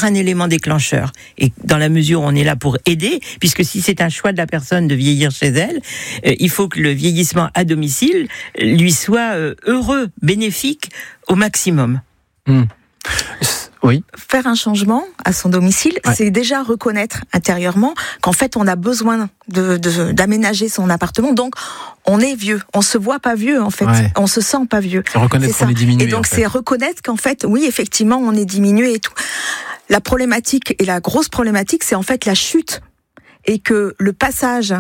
être un élément déclencheur. Et dans la mesure où on est là pour aider, puisque si c'est un choix de la personne de vieillir chez elle, il faut que le vieillissement à domicile lui soit heureux, bénéfique au maximum. Oui. Faire un changement à son domicile, c'est déjà reconnaître intérieurement qu'en fait on a besoin d'aménager son appartement. Donc on est vieux, on se voit pas vieux en fait, on se sent pas vieux. C'est reconnaître qu'on est diminué. Et donc c'est reconnaître qu'en fait, oui effectivement on est diminué et tout. La problématique et la grosse problématique, c'est en fait la chute et que le passage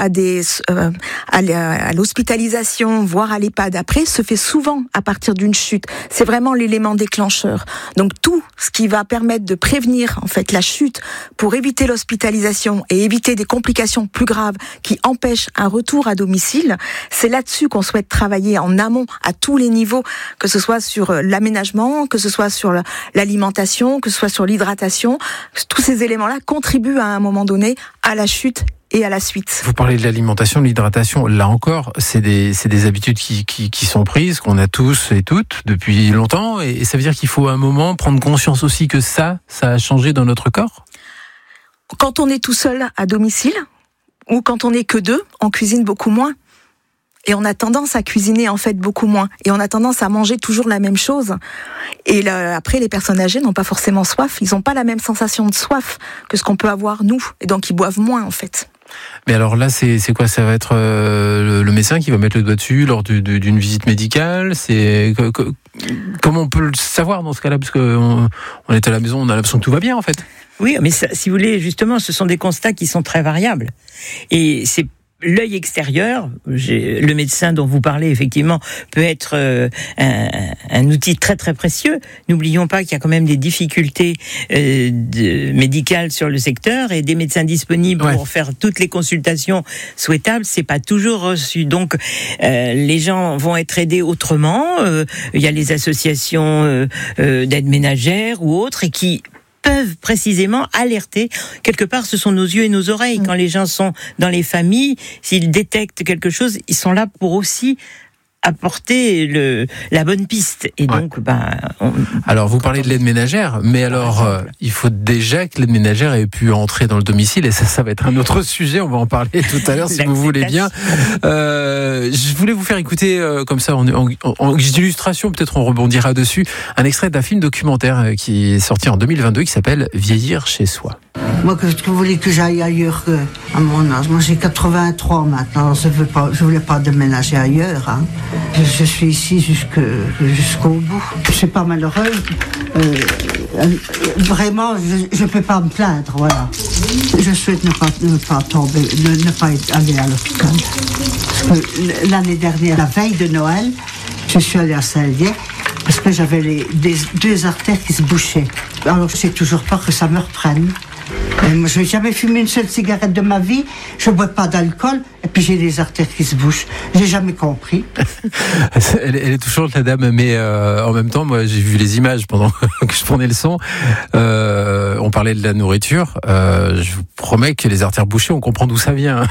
à l'hospitalisation, voire à l'EHPAD après, se fait souvent à partir d'une chute. C'est vraiment l'élément déclencheur. Donc tout ce qui va permettre de prévenir en fait la chute pour éviter l'hospitalisation et éviter des complications plus graves qui empêchent un retour à domicile, c'est là-dessus qu'on souhaite travailler en amont à tous les niveaux, que ce soit sur l'aménagement, que ce soit sur l'alimentation, que ce soit sur l'hydratation. Tous ces éléments-là contribuent à un moment donné à la chute et à la suite. Vous parlez de l'alimentation, de l'hydratation. Là encore, c'est des habitudes qui sont prises, qu'on a tous et toutes depuis longtemps. Et ça veut dire qu'il faut à un moment prendre conscience aussi que ça a changé dans notre corps. Quand on est tout seul à domicile, ou quand on est que deux, on cuisine beaucoup moins. Et on a tendance à cuisiner en fait beaucoup moins. Et on a tendance à manger toujours la même chose. Et après, les personnes âgées n'ont pas forcément soif. Ils n'ont pas la même sensation de soif que ce qu'on peut avoir nous. Et donc ils boivent moins en fait. Mais alors là, c'est quoi ? Ça va être le médecin qui va mettre le doigt dessus lors d'une visite médicale ? Comment on peut le savoir dans ce cas-là ? Parce qu'on est à la maison, on a l'impression que tout va bien en fait. Oui, mais ça, si vous voulez, justement, ce sont des constats qui sont très variables. Et c'est l'œil extérieur, le médecin dont vous parlez, effectivement, peut être un outil très très précieux. N'oublions pas qu'il y a quand même des difficultés médicales sur le secteur et des médecins disponibles pour faire toutes les consultations souhaitables, c'est pas toujours reçu. Donc, les gens vont être aidés autrement. Il y a les associations d'aide ménagère ou autres et qui peuvent précisément alerter. Quelque part, ce sont nos yeux et nos oreilles. Quand les gens sont dans les familles, s'ils détectent quelque chose, ils sont là pour aussi apporter la bonne piste. Et donc, alors, vous parlez de l'aide ménagère, mais alors, il faut déjà que l'aide ménagère ait pu entrer dans le domicile, et ça va être un autre sujet, on va en parler tout à l'heure, si vous voulez bien. Je voulais vous faire écouter, comme ça, en illustration, peut-être on rebondira dessus, un extrait d'un film documentaire qui est sorti en 2022, qui s'appelle « Vieillir chez soi ». Moi, que vous voulez que j'aille ailleurs qu'à mon âge. Moi, j'ai 83 maintenant. Je voulais pas déménager ailleurs. Hein. Je suis ici jusqu'au bout. Je suis pas malheureuse. Vraiment, je peux pas me plaindre. Voilà. Je souhaite ne pas tomber, ne pas aller à l'hôpital. Parce que l'année dernière, la veille de Noël, je suis allée à Saint-Lié parce que j'avais deux artères qui se bouchaient. Alors, je sais toujours pas que ça me reprenne. Moi, je n'ai jamais fumé une seule cigarette de ma vie, je ne bois pas d'alcool, et puis j'ai des artères qui se bouchent. J'ai jamais compris. Elle est touchante, la dame, mais en même temps, moi, j'ai vu les images pendant que je prenais le son. On parlait de la nourriture. Je vous promets que les artères bouchées, on comprend d'où ça vient.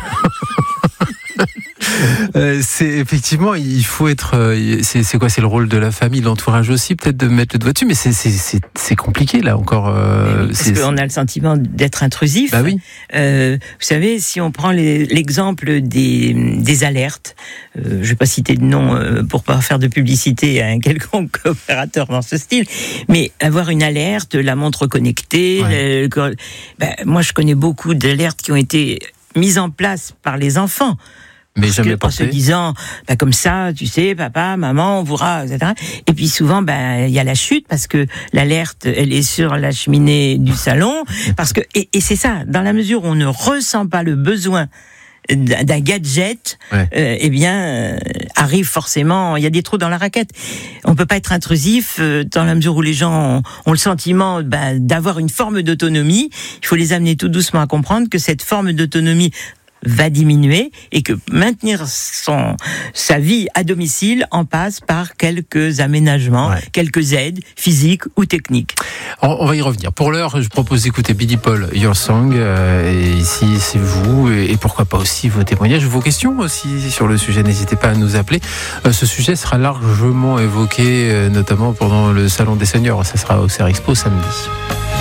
C'est effectivement, il faut être. C'est quoi ? C'est le rôle de la famille, de l'entourage aussi, peut-être de mettre le doigt dessus, mais c'est compliqué là encore. Parce qu'on a le sentiment d'être intrusif. Bah oui. Vous savez, si on prend l'exemple des alertes, je vais pas citer de nom pour pas faire de publicité à un quelconque opérateur dans ce style, mais avoir une alerte, la montre connectée. Moi, je connais beaucoup d'alertes qui ont été mises en place par les enfants. Mais jamais en se disant, comme ça, tu sais, papa, maman, on verra, etc. Et puis souvent, il y a la chute parce que l'alerte, elle est sur la cheminée du salon. Parce que, et c'est ça, dans la mesure où on ne ressent pas le besoin d'un gadget, arrive forcément, il y a des trous dans la raquette. On peut pas être intrusif dans la mesure où les gens ont le sentiment d'avoir une forme d'autonomie. Il faut les amener tout doucement à comprendre que cette forme d'autonomie va diminuer et que maintenir sa vie à domicile en passe par quelques aménagements, quelques aides physiques ou techniques. On va y revenir. Pour l'heure, je propose d'écouter Billy Paul, Your Song. Et ici, c'est vous. Et pourquoi pas aussi vos témoignages, vos questions aussi sur le sujet. N'hésitez pas à nous appeler. Ce sujet sera largement évoqué, notamment pendant le Salon des Seniors. Ça sera au CEREXPO samedi.